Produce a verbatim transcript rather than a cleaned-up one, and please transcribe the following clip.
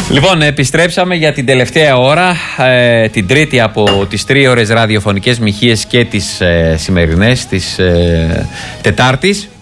Λοιπόν, επιστρέψαμε για την τελευταία ώρα, ε, την τρίτη από τις τρίωρες ραδιοφωνικές μοιχείες και τις ε, σημερινές της ε, Τετάρτης.